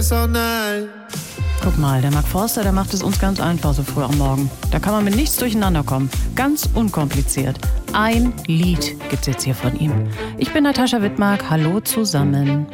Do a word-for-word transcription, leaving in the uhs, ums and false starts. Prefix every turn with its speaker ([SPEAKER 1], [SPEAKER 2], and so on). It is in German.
[SPEAKER 1] Guck mal, der Mark Forster, der macht es uns ganz einfach so früh am Morgen. Da kann man mit nichts durcheinander kommen. Ganz unkompliziert. Ein Lied gibt's jetzt hier von ihm. Ich bin Natascha Wittmark. Hallo zusammen.